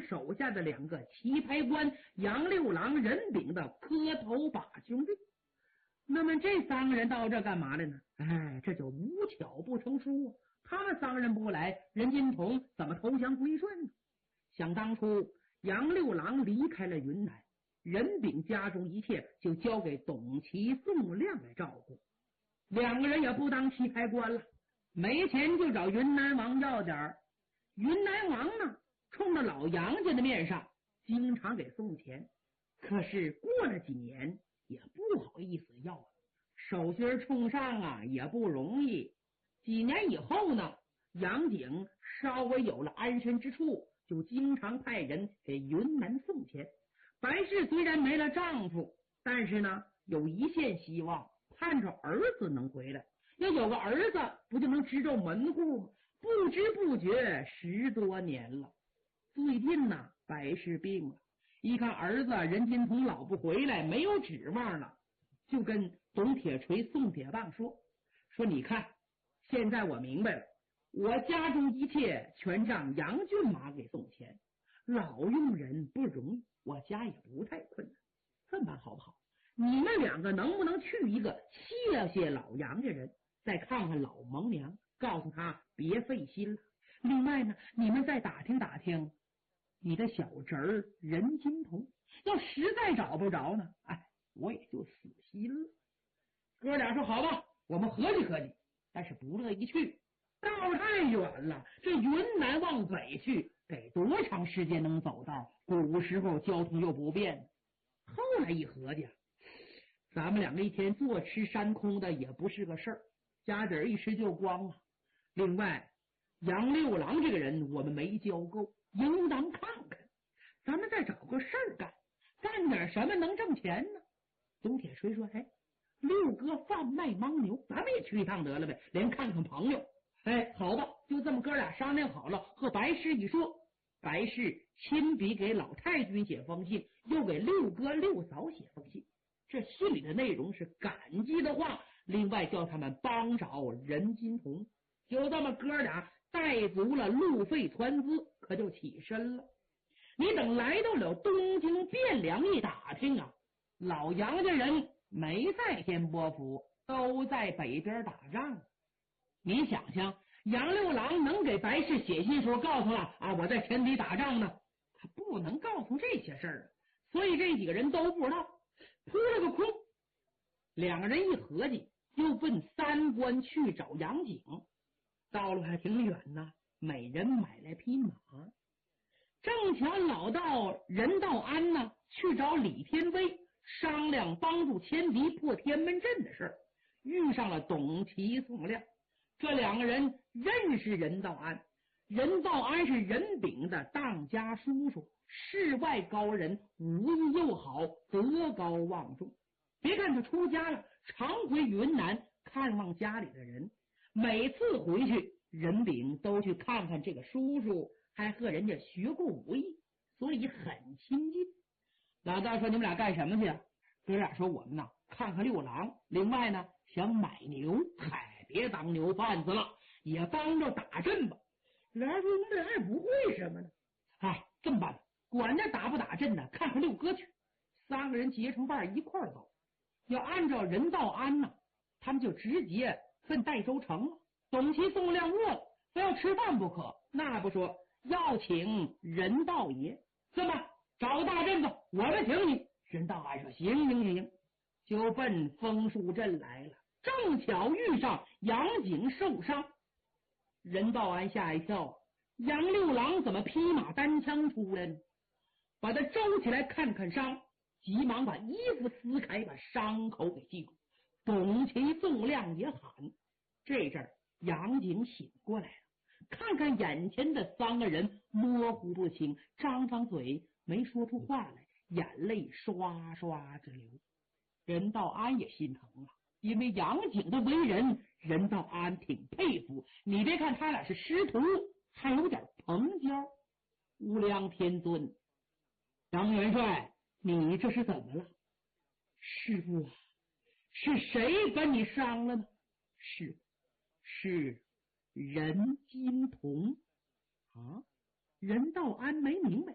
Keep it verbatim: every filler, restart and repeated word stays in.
手下的两个棋牌官杨六郎、任炳的磕头把兄弟。那么这三个人到这干嘛来呢？哎，这就无巧不成书啊！他们三个人不来，任金童怎么投降归顺呢？想当初杨六郎离开了云南，任炳家中一切就交给董其宋亮来照顾，两个人也不当棋牌官了，没钱就找云南王要点儿。云南王呢，冲着老杨家的面上经常给送钱，可是过了几年也不好意思要了，手心冲上啊也不容易。几年以后呢，杨景稍微有了安身之处，就经常派人给云南送钱。白氏虽然没了丈夫，但是呢有一线希望，盼着儿子能回来。要有个儿子，不就能支着门户吗？不知不觉十多年了。最近呢，白氏病了，一看儿子任金童老不回来，没有指望了，就跟董铁锤、宋铁棒说说你看，现在我明白了，我家中一切全让杨俊马给送钱，老用人不容易，我家也不太困难。这么办好不好？你们两个能不能去一个谢谢老杨家人，再看看老蒙娘，告诉他别费心了。另外呢，你们再打听打听你的小侄儿任金童，要实在找不着呢，哎，我也就死心了。哥俩说好吧，我们合计合计，但是不乐意去，道太远了，这云南往北去得多长时间能走到？古时候交通又不便。后来一合计，咱们两个一天坐吃山空的也不是个事儿，家底儿一时就光了。另外杨六郎这个人我们没教够，应当看看，咱们再找个事儿干，干点什么能挣钱呢？董铁锤说，哎，六哥贩卖牦牛，咱们也去一趟得了呗，连看看朋友。哎，好吧，就这么哥俩商量好了，和白氏一说，白氏亲笔给老太君写封信，又给六哥六嫂写封信，这信里的内容是感激的话，另外叫他们帮找任金童。就这么哥俩带足了路费船资，可就起身了。你等来到了东京汴梁一打听啊，老杨家人没在天波府，都在北边打仗。你想想，杨六郎能给白氏写信时候告诉了啊，我在前敌打仗呢，他不能告诉这些事儿，所以这几个人都不知道，扑了个空。两个人一合计，又奔三关去找杨景。道路还挺远呢，每人买来匹马。正巧老道任道安呢去找李天威商量帮助千敌破天门阵的事儿，遇上了董其宋亮。这两个人认识任道安，任道安是任炳的当家叔叔，世外高人，武艺又好，德高望重。别看他出家了，常回云南看望家里的人，每次回去任炳都去看看这个叔叔，还和人家学过武艺，所以很亲近。老大说，你们俩干什么去啊？哥俩说，我们呢看看六郎，另外呢想买牛，嗨，别当牛贩子了，也帮着打阵吧。俩人说，我们俩也不会什么呢。哎，这么办吧，管他打不打阵呢，看看六哥去。三个人结成伴一块儿走。要按照任道安呢，他们就直接奔代州城了。董其宋亮饿了，非要吃饭不可，那不说要请任道爷，这么找大阵子，我们请你。任道安说，行行行行，就奔枫树镇来了。正巧遇上杨景受伤，任道安吓一跳，杨六郎怎么披马单枪出来呢？把他周起来看看伤，急忙把衣服撕开，把伤口给系住。董其宋亮也喊。这阵儿杨景醒过来了，看看眼前的三个人模糊不清，张张嘴没说出话来，眼泪刷刷直流。任道安也心疼了，因为杨景的为人，任道安挺佩服。你别看他俩是师徒，还有点朋交。无量天尊，杨元帅，你这是怎么了？师父啊，是谁把你伤了呢？是是任金童啊。任道安没明白，